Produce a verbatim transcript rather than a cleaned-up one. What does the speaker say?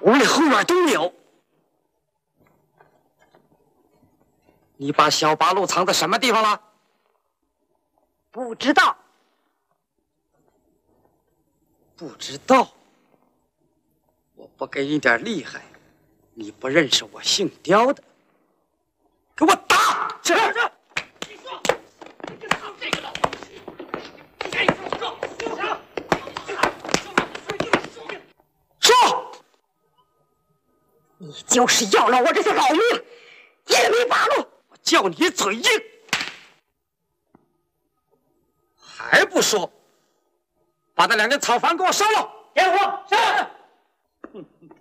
屋里后院都没有。你把小八路藏在什么地方了？ 不知道。 不知道。我不给你点厉害，你不认识我姓刁的，给我打！是是。你说，你就藏这个老东西，你赶紧说说，说啥？说， 你就是要了我这条老命，也没八路。 我叫你嘴硬，还不说？把那两间草房给我烧了！ 点火！是。